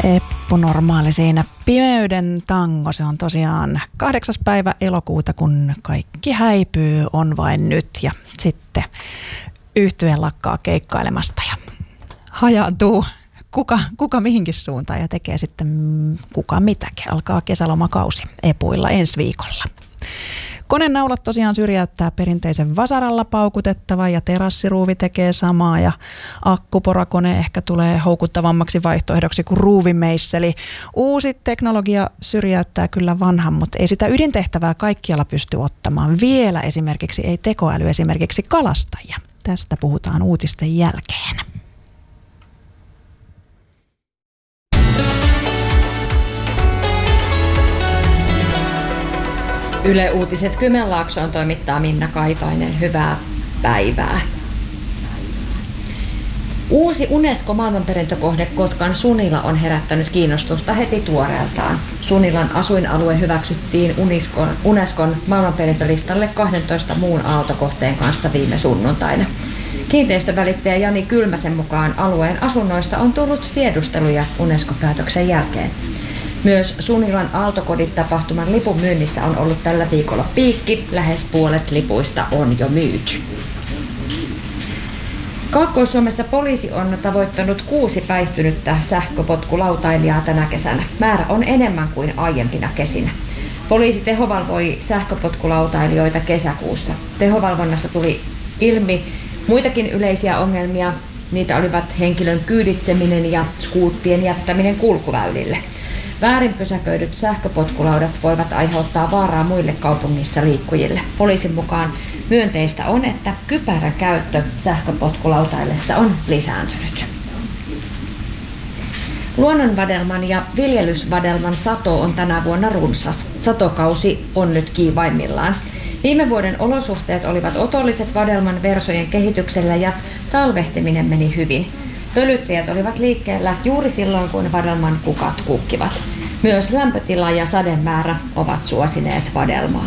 Eppu Normaali siinä. Pimeyden tango, se on tosiaan 8. päivä elokuuta, kun kaikki häipyy, on vain nyt. Ja sitten yhtye lakkaa keikkailemasta ja hajaantuu kuka mihinkin suuntaan ja tekee sitten kuka mitäkin. Alkaa kesälomakausi Epuilla ensi viikolla. Konenaulat tosiaan syrjäyttää perinteisen vasaralla paukutettava ja terassiruuvi tekee samaa ja akkuporakone ehkä tulee houkuttavammaksi vaihtoehdoksi kuin ruuvimeisseli. Uusi teknologia syrjäyttää kyllä vanhan, mutta ei sitä ydintehtävää kaikkialla pysty ottamaan. Vielä esimerkiksi ei tekoäly esimerkiksi kalastajia. Tästä puhutaan uutisten jälkeen. Yle Uutiset Kymenlaaksoon toimittaa Minna Kaipainen. Hyvää päivää. Uusi UNESCO-maailmanperintökohde Kotkan Sunila on herättänyt kiinnostusta heti tuoreeltaan. Sunilan asuinalue hyväksyttiin UNESCOn maailmanperintölistalle 12 muun aaltokohteen kanssa viime sunnuntaina. Kiinteistövälittäjä Jani Kylmäsen mukaan alueen asunnoista on tullut tiedusteluja UNESCO-päätöksen jälkeen. Myös Sunilan Aaltokodit-tapahtuman lipun myynnissä on ollut tällä viikolla piikki. Lähes puolet lipuista on jo myyty. Kaakkois-Suomessa poliisi on tavoittanut 6 päihtynyttä sähköpotkulautailijaa tänä kesänä. Määrä on enemmän kuin aiempina kesinä. Poliisi tehovalvoi sähköpotkulautailijoita kesäkuussa. Tehovalvonnassa tuli ilmi muitakin yleisiä ongelmia. Niitä olivat henkilön kyyditseminen ja skuuttien jättäminen kulkuväylille. Väärin pysäköidyt sähköpotkulaudat voivat aiheuttaa vaaraa muille kaupungissa liikkujille. Poliisin mukaan myönteistä on, että kypärän käyttö sähköpotkulautaillessa on lisääntynyt. Luonnonvadelman ja viljelysvadelman sato on tänä vuonna runsas. Satokausi on nyt kiivaimmillaan. Viime vuoden olosuhteet olivat otolliset vadelman versojen kehityksellä ja talvehtiminen meni hyvin. Pölyttäjät olivat liikkeellä juuri silloin, kun vadelman kukat kukkivat. Myös lämpötila ja sademäärä ovat suosineet vadelmaa.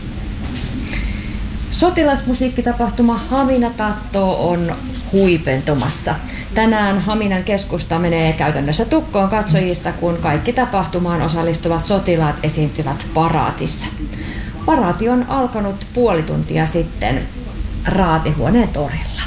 Sotilasmusiikkitapahtuma Hamina tahtoo on huipentumassa. Tänään Haminan keskusta menee käytännössä tukkoon katsojista, kun kaikki tapahtumaan osallistuvat sotilaat esiintyvät paraatissa. Paraati on alkanut puoli tuntia sitten Raatihuoneen torilla.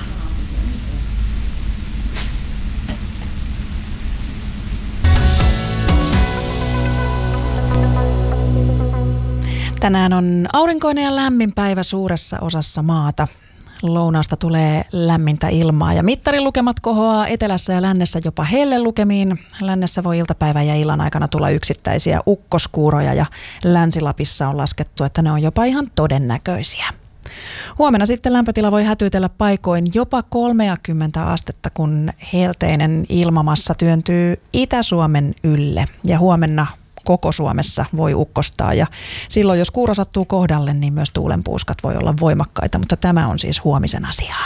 Tänään on aurinkoinen ja lämmin päivä suuressa osassa maata. Lounaasta tulee lämmintä ilmaa ja mittarilukemat kohoaa etelässä ja lännessä jopa hellelukemiin. Lännessä voi iltapäivän ja illan aikana tulla yksittäisiä ukkoskuuroja ja Länsi-Lapissa on laskettu, että ne on jopa ihan todennäköisiä. Huomenna sitten lämpötila voi hätyytellä paikoin jopa 30 astetta, kun helteinen ilmamassa työntyy Itä-Suomen ylle ja huomenna koko Suomessa voi ukkostaa ja silloin jos kuuro sattuu kohdalle, niin myös tuulenpuuskat voi olla voimakkaita, mutta tämä on siis huomisen asiaa.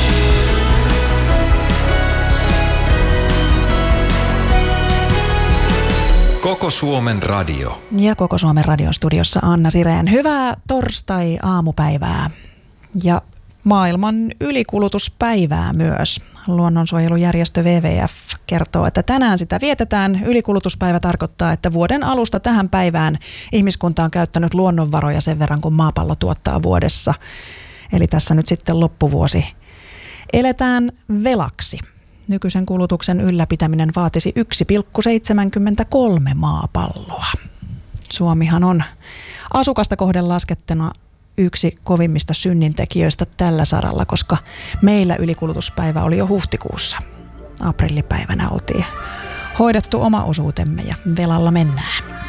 Koko Suomen radio. Ja Koko Suomen radion studiossa Anna Sireen. Hyvää torstai-aamupäivää ja maailman ylikulutuspäivää myös. Luonnonsuojelujärjestö WWF kertoo, että tänään sitä vietetään. Ylikulutuspäivä tarkoittaa, että vuoden alusta tähän päivään ihmiskunta on käyttänyt luonnonvaroja sen verran, kun maapallo tuottaa vuodessa. Eli tässä nyt sitten loppuvuosi eletään velaksi. Nykyisen kulutuksen ylläpitäminen vaatisi 1,73 maapalloa. Suomihan on asukasta kohden laskettuna yksi kovimmista synnintekijöistä tällä saralla, koska meillä ylikulutuspäivä oli jo huhtikuussa. Aprillipäivänä oltiin hoidettu oma osuutemme ja velalla mennään.